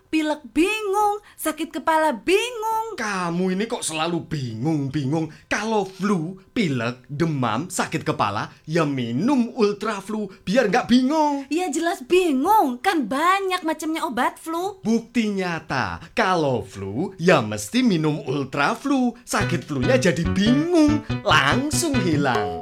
pilek bingung, sakit kepala bingung. Kamu ini kok selalu bingung-bingung. Kalau flu, pilek, demam, sakit kepala, ya minum Ultra Flu biar nggak bingung. Ya jelas bingung, kan banyak macamnya obat flu. Bukti nyata, kalau flu, ya mesti minum Ultra Flu. Sakit flunya jadi bingung, langsung hilang.